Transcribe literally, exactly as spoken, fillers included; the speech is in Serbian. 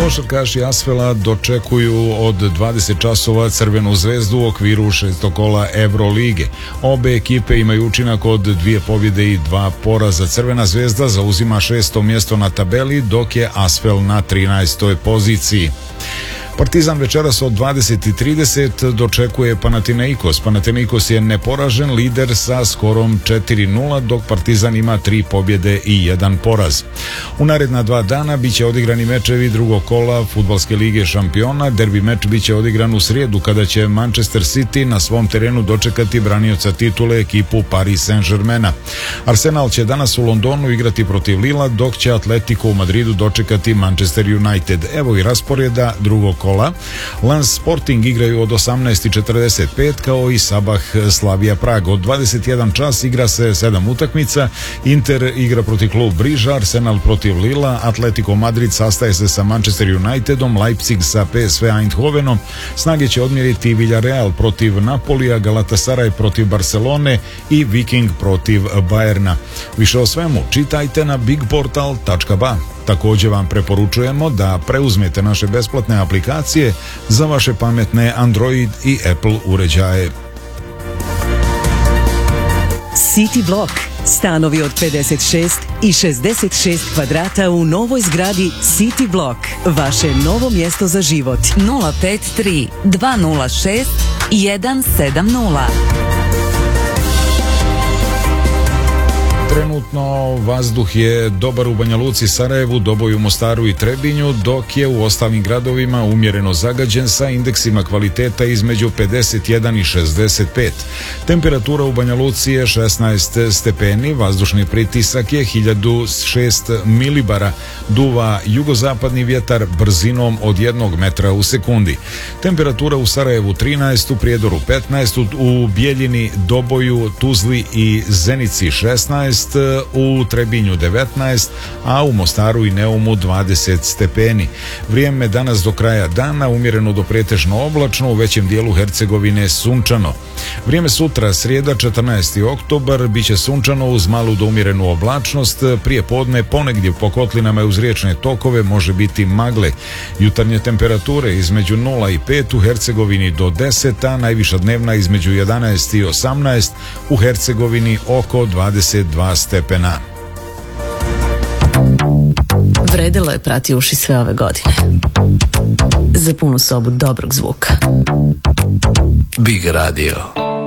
Košarkaši Asvela dočekuju od dvadeset časova Crvenu zvezdu u okviru šestokola Evrolige. Obe ekipe imaju učinak od dvije pobjede i dva poraza. Crvena zvezda zauzima šesto mjesto na tabeli, dok je Asvel na trinaestoj poziciji. Partizan večeras od dvadeset i trideset dočekuje Panathinaikos. Panathinaikos je neporažen lider sa skorom četiri nula, dok Partizan ima tri pobjede i jedan poraz. U naredna dva dana biće odigrani mečevi drugog kola Fudbalske lige šampiona. Derbi meč biće odigran u srijedu kada će Manchester City na svom terenu dočekati branioca titule ekipu Paris Saint-Germaina. Arsenal će danas u Londonu igrati protiv Lila, dok će Atletico u Madridu dočekati Manchester United. Evo i rasporeda drugog kola. Lens Sporting igraju od osamnaest i četrdeset pet kao i Sabah Slavia Prag. Od dvadeset jedan čas igra se sedam utakmica. Inter igra protiv klub Briža, Arsenal protiv Lila, Atletico Madrid sastaje se sa Manchester Unitedom, Leipzig sa P S V Eindhovenom, snage će odmjeriti Villarreal protiv Napolija, Galatasaray protiv Barcelone i Viking protiv Bayerna. Više o svemu čitajte na bigportal tačka ba. Također vam preporučujemo da preuzmete naše besplatne aplikacije za vaše pametne Android i Apple uređaje. City Block. Stanovi od pedeset šest i šezdeset šest kvadrata u novoj zgradi City Block. Vaše novo mjesto za život. nula pet tri dva nula šest jedan sedam nula. Trenutno vazduh je dobar u Banja Luci, Sarajevu, Doboju, Mostaru i Trebinju, dok je u ostalim gradovima umjereno zagađen sa indeksima kvaliteta između pedeset jedan i šezdeset pet. Temperatura u Banja Luci je šesnaest stepeni, vazdušni pritisak je hiljadu šest milibara, duva jugozapadni vjetar brzinom od jednog metra u sekundi. Temperatura u Sarajevu trinaest, u Prijedoru petnaest, u Bijeljini, Doboju, Tuzli i Zenici šesnaest, u Trebinju devetnaest, a u Mostaru i Neumu dvadeset stepeni. Vrijeme danas do kraja dana umjereno do pretežno oblačno, u većem dijelu Hercegovine sunčano. Vrijeme sutra, srijeda četrnaesti oktobar, bit će sunčano uz malu do umjerenu oblačnost, prije podne ponegdje po kotlinama i uz riječne tokove može biti magle. Jutarnje temperature između nula i pet, u Hercegovini do deset, a najviša dnevna između jedanaest i osamnaest, u Hercegovini oko dvadeset dva stepena. Vredelo je prati uši sve ove godine. Za punu sobu dobrog zvuka. Big Radio.